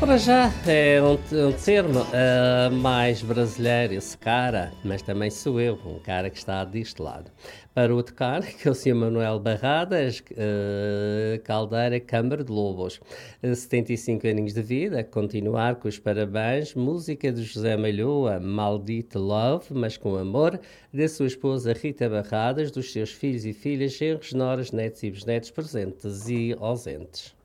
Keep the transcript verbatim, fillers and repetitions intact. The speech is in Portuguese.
Para já é um, um termo ah, mais brasileiro, esse cara, mas também sou eu, um cara que está deste lado. Para o outro cara, que é o senhor Manuel Barradas, ah, Caldeira Câmara de Lobos, Ah, setenta e cinco aninhos de vida, continuar com os parabéns, música de José Malhoa, Maldito Love, mas com amor, da sua esposa Rita Barradas, dos seus filhos e filhas, genros, noras, netos e bisnetos presentes e ausentes.